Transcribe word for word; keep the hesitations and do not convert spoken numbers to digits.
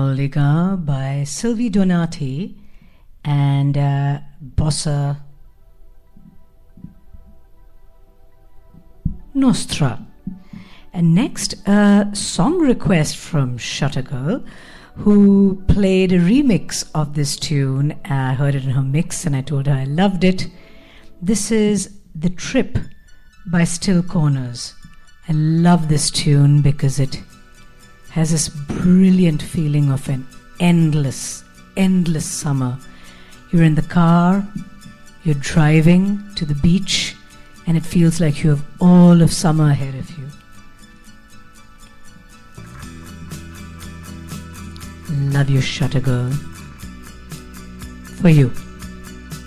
Molliga by Sylvie Donati and uh, Bossa Nostra. And next, a song request from Shuttergirl, who played a remix of this tune. I heard it in her mix and I told her I loved it. This is The Trip by Still Corners. I love this tune because it has this brilliant feeling of an endless, endless summer. You're in the car, you're driving to the beach, and it feels like you have all of summer ahead of you. Love you, Shuttergirl. For you.